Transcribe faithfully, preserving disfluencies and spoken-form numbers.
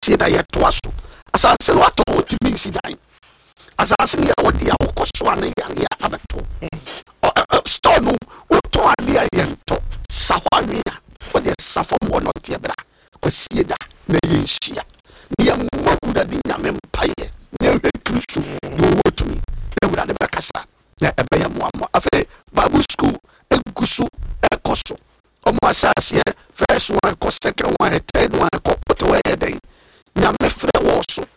sie da yɛ toa so asase no ato otimi nsi dan asase ne yɛ wodi awokoso ane yare abeto store no uto ade ayento sahwanwia wodi safom wono tie bra kwasie da na yenhia ne yɛ mwura de nyame mpaye ne yɛ kristo do wotumi na wura de bekasa na ebe yɛ moamo afi Bible school egusu ekoso omo asase first one ko second one third one ko put away day nyame frɛ wo so